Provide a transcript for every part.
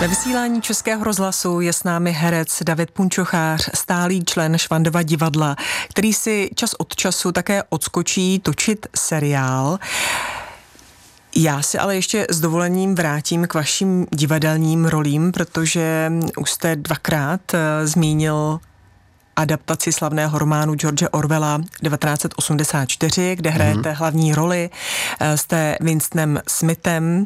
Ve vysílání Českého rozhlasu je s námi herec David Punčochář, stálý člen Švandova divadla, který si čas od času také odskočí točit seriál. Já se ale ještě s dovolením vrátím k vašim divadelním rolím, protože už jste dvakrát zmínil adaptaci slavného románu George Orwella 1984, kde hrajete hlavní roli, jste Winstonem Smithem.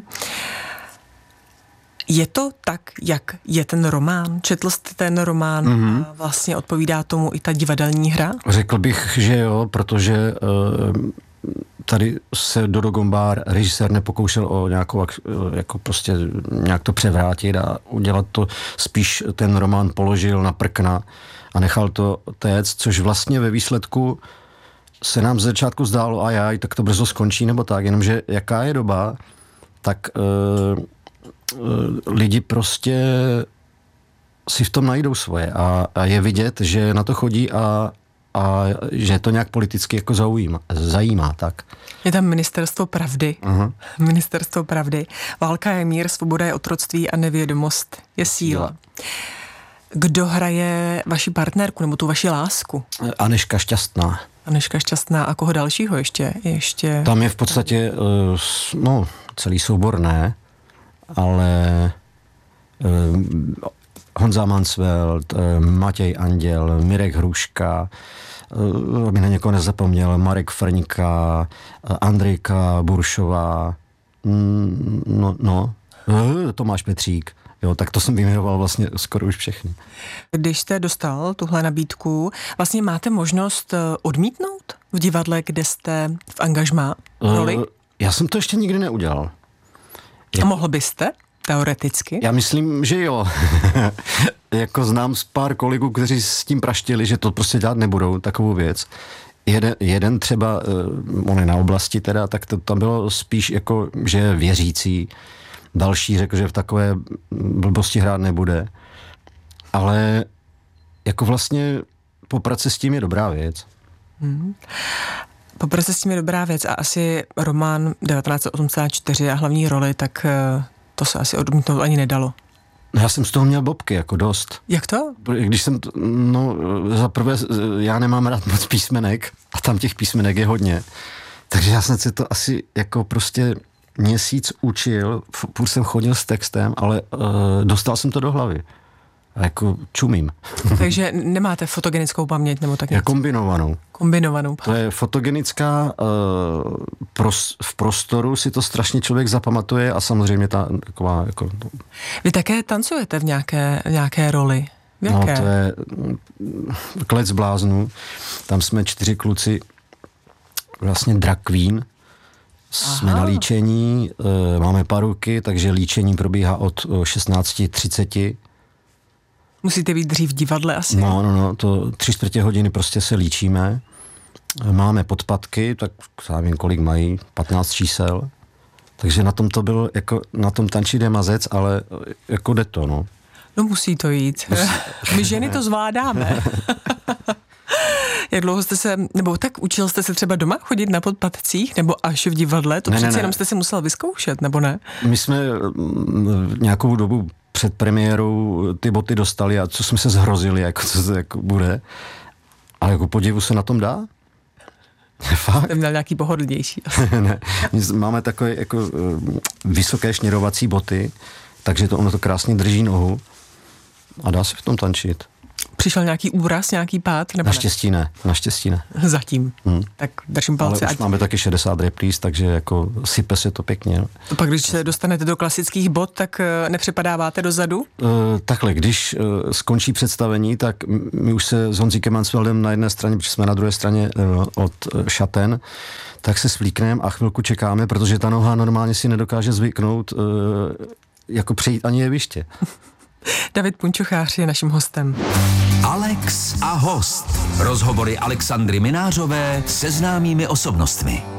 Je to tak, jak je ten román? Četl jste ten román a vlastně odpovídá tomu i ta divadelní hra? Řekl bych, že jo, protože tady se Dodo Gombár, režisér, nepokoušel o nějakou, jako prostě nějak to převrátit a udělat to, spíš ten román položil na prkna a nechal to téct, což vlastně ve výsledku se nám z začátku zdálo, tak to brzo skončí nebo tak, jenomže jaká je doba, tak lidi prostě si v tom najdou svoje a je vidět, že na to chodí a že to nějak politicky jako zajímá, tak. Je tam ministerstvo pravdy. Ministerstvo pravdy. Válka je mír, svoboda je otroctví a nevědomost je síla. Kdo hraje vaši partnerku nebo tu vaši lásku? Anežka Šťastná. Anežka Šťastná a koho dalšího ještě? Tam je v podstatě celý soubor ne, ale Honza Mansfeld, Matěj Anděl, Mirek Hruška, aby na někoho nezapomněl, Marek Frňka, Andrejka Buršová, Tomáš Petřík. Jo, tak to jsem vyjmenoval vlastně skoro už všechny. Když jste dostal tuhle nabídku, vlastně máte možnost odmítnout v divadle, kde jste v angažmá roli? Já jsem to ještě nikdy neudělal. A mohl byste? Teoreticky? Já myslím, že jo. Jako znám z pár kolegů, kteří s tím praštili, že to prostě dělat nebudou, takovou věc. Jeden třeba, on je na oblasti teda, tak to tam bylo spíš jako, že je věřící. Další řekl, že v takové blbosti hrát nebude. Ale jako vlastně poprat se s tím je dobrá věc. Poprat se s tím je dobrá věc a asi román 1984 a hlavní roli, tak to se asi odmítnout ani nedalo. Já jsem z toho měl bobky, jako dost. Jak to? Když jsem, za prvé, já nemám rád moc písmenek a tam těch písmenek je hodně. Takže já jsem si to asi jako prostě měsíc učil, furt jsem chodil s textem, ale dostal jsem to do hlavy. A jako čumím. Takže nemáte fotogenickou paměť nebo tak něco? Kombinovanou. Kombinovanou. To je fotogenická, v prostoru si to strašně člověk zapamatuje a samozřejmě ta taková jako... Vy také tancujete v nějaké roli? V jaké? No, to je Klec bláznů. Tam jsme 4 kluci, vlastně drag queen. Jsme na líčení, máme paruky, takže líčení probíhá od 16:30. Musíte být dřív v divadle asi? No, to 3/4 hodiny prostě se líčíme. Máme podpatky, tak já vím, kolik mají, 15 čísel. Takže na tom to bylo, jako na tom tančí jde mazec, ale jako jde to, no. No musí to jít. My ženy to zvládáme. Jak dlouho jste se, nebo tak učil jste se třeba doma chodit na podpatcích, nebo až v divadle? To přeci jenom jste si musel vyzkoušet, nebo ne? My jsme nějakou dobu před premiérou ty boty dostali a co jsme se zhrozili, jako co to jako bude. Ale jako podivu se na tom dá? Fakt? Jsem měl nějaký pohodlnější. Ne, máme takové jako vysoké šněrovací boty, takže ono to krásně drží nohu a dá se v tom tančit. Přišel nějaký úraz, nějaký pád? Nebo Naštěstí ne. Zatím. Tak držím palce. Ale už máme taky 60 repríz, takže jako sype se to pěkně. To pak, když se dostanete do klasických bot, tak nepřepadáváte dozadu? Takhle, když skončí představení, tak my už se s Honzíkem Mansfeldem na jedné straně, protože jsme na druhé straně od šaten, tak se svlíkneme a chvilku čekáme, protože ta noha normálně si nedokáže zvyknout jako přejít ani jeviště. David Punčochář je naším hostem. Alex a host. Rozhovory Alexandry Minářové se známými osobnostmi.